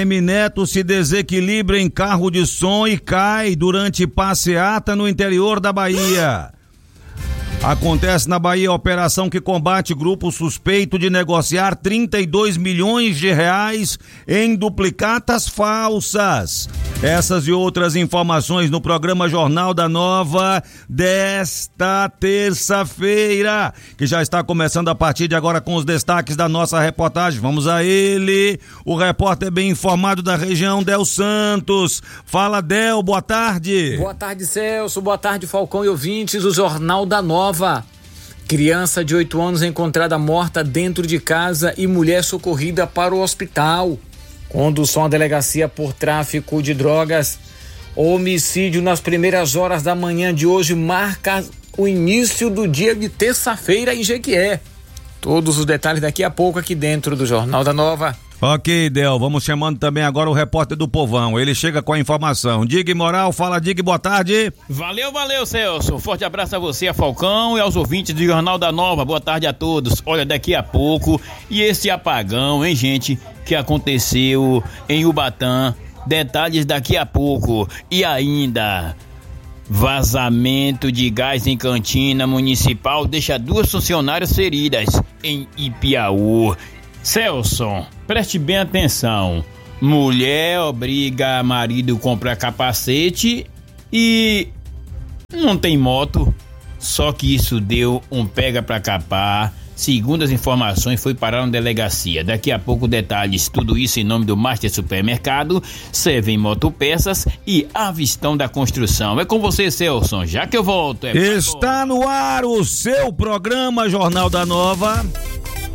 Neto se desequilibra em carro de som e cai durante passeata no interior da Bahia. Acontece na Bahia a operação que combate grupo suspeito de negociar 32 milhões de reais em duplicatas falsas. Essas e outras informações no programa Jornal da Nova desta terça-feira, que já está começando a partir de agora com os destaques da nossa reportagem. Vamos a ele, o repórter bem informado da região, Del Santos. Fala, Del, boa tarde. Boa tarde, Celso, boa tarde, Falcão e ouvintes do Jornal da Nova. Criança de 8 anos encontrada morta dentro de casa e mulher socorrida para o hospital. Condução à delegacia por tráfico de drogas. Homicídio nas primeiras horas da manhã de hoje marca o início do dia de terça-feira em Jequié. Todos os detalhes daqui a pouco aqui dentro do Jornal da Nova. Ok, Del, vamos chamando também agora o repórter do Povão, ele chega com a informação. Dig Moral, fala Dig, boa tarde. Valeu, Celso, forte abraço a você, a Falcão e aos ouvintes do Jornal da Nova, boa tarde a todos. Olha, daqui a pouco, e esse apagão, hein, gente, que aconteceu em Ubatã, detalhes daqui a pouco. E ainda, vazamento de gás em cantina municipal deixa 2 funcionárias feridas em Ipiaú. Celso, preste bem atenção. Mulher obriga marido a comprar capacete e não tem moto. Só que isso deu um pega pra capar. Segundo as informações, foi parar na delegacia. Daqui a pouco detalhes, tudo isso em nome do Master Supermercado, Seven Motopeças e Avistão da Construção. É com você, Celso, já que eu volto. Está no ar o seu programa Jornal da Nova.